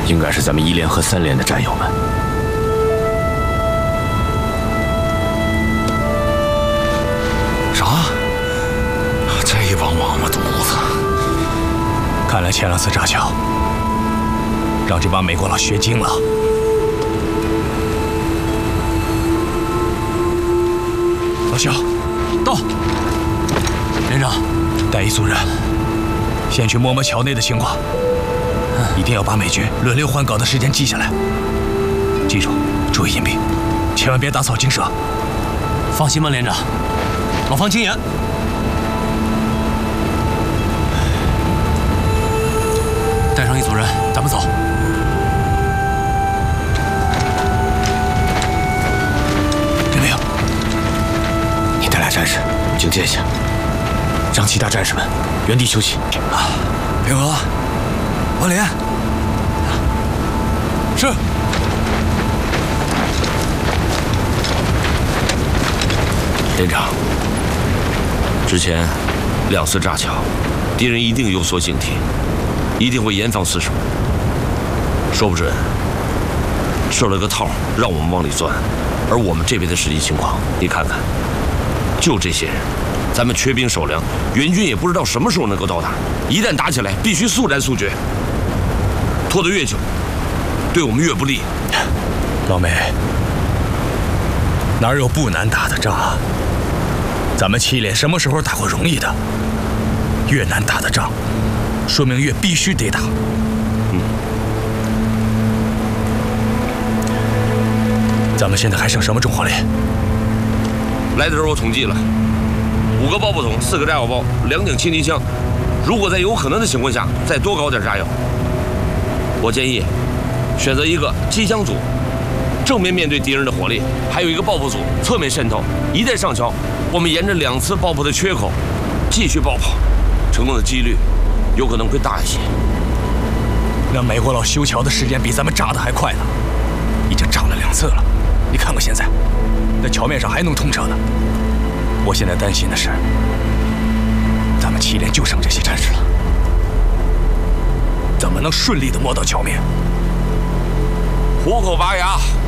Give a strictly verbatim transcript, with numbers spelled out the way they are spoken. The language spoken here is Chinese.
应该是咱们一连和三连的战友们。 啥？这帮王八犊子！ 看来前两次炸桥，让这帮美国佬学精了。老肖，到。连长，带一组人，先去摸摸桥内的情况。 一定要把美军轮流换岗的时间记下来。记住，注意隐蔽，千万别打草惊蛇。 放心吧，连长，老方听言。带上一组人，咱们走。 林明， 你带俩战士警戒一下，让其他战士们原地休息。 啊，平和。 王连， 是。 连长，之前两次炸桥，敌人一定有所警惕，一定会严防死守。说不准设了个套，让我们往里钻。而我们这边的实际情况，你看看，就这些人，咱们缺兵少粮，援军也不知道什么时候能够到达。一旦打起来，必须速战速决。 拖得越久，对我们越不利。 老梅，哪有不难打的仗啊？咱们七连什么时候打过容易的？越难打的仗，说明越必须得打。 嗯。 咱们现在还剩什么重火力？ 来的时候我统计了，五个爆破筒，四个炸药包，两挺轻机枪。如果在有可能的情况下，再多搞点炸药。 我建议选择一个机枪组，正面面对敌人的火力，还有一个爆破组侧面渗透。一旦上桥，我们沿着两次爆破的缺口继续爆破，成功的几率有可能会大一些。 那美国佬修桥的时间比咱们炸的还快呢，已经炸了两次了。你看看现在，在桥面上还能通车呢。我现在担心的是，咱们七连就剩这些战士了。 怎么能顺利地摸到桥面？ 虎口拔牙，